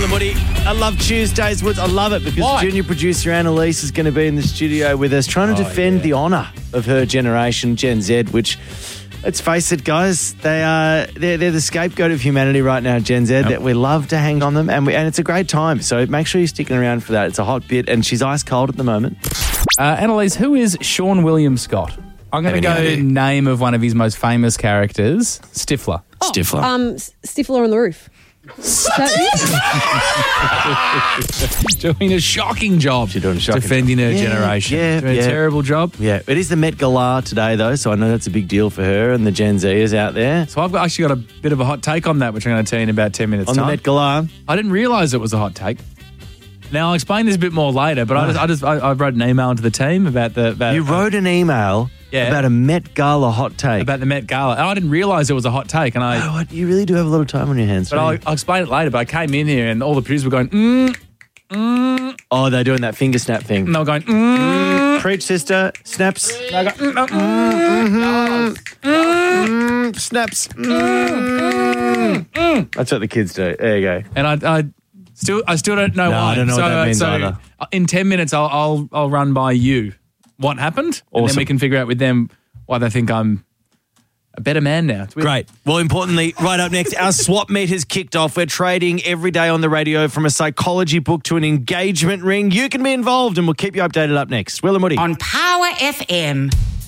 and Woody. I love Tuesdays, Woods. I love it because Why? junior producer Annalise is going to be in the studio with us trying to defend the honour of her generation, Gen Z, which, let's face it, guys, they're the scapegoat of humanity right now, Gen Z, that we love to hang on them, and it's a great time. So make sure you're sticking around for that. It's a hot bit, and she's ice cold at the moment. Annalise, who is Sean William Scott? I'm going to go name of one of his most famous characters, Stifler. Stifler. Stifler on the roof. Doing a shocking job. She's doing a shocking defending job. her generation. Yeah, doing a terrible job. Yeah, it is the Met Gala today, though, so I know that's a big deal for her and the Gen Zers out there. So I've actually got a bit of a hot take on that, which I'm going to tell you in about 10 minutes' On time. the Met Gala. I didn't realise it was a hot take. Now, I'll explain this a bit more later, but I wrote an email to the team about the... You wrote an email about a Met Gala hot take. About the Met Gala. And I didn't realise it was a hot take. And you really do have a lot of time on your hands. But I'll explain it later. But I came in here and all the producers were going, Oh, they're doing that finger snap thing. And they were going, Preach, sister. Snaps. And I go, Snaps. That's what the kids do. There you go. And I still don't know why. I don't know what that means either. In 10 minutes, I'll run by you what happened, and then we can figure out with them why they think I'm a better man now. Great. Well, importantly, right up next, our swap meet has kicked off. We're trading every day on the radio from a psychology book to an engagement ring. You can be involved, and we'll keep you updated up next. Will and Woody. On Power FM.